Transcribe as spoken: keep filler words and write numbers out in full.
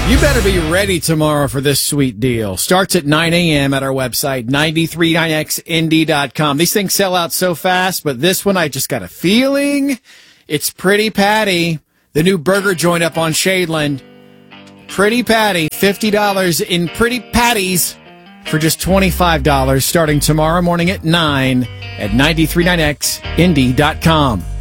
You better be ready tomorrow for this sweet deal. Starts at nine a.m. at our website, nine three nine x indy dot com. These things sell out so fast, but this one I just got a feeling it's Pretty Patty, the new burger joint up on Shadeland. Pretty Patty, fifty dollars in Pretty Patties for just twenty-five dollars starting tomorrow morning at nine at nine three nine x indy dot com.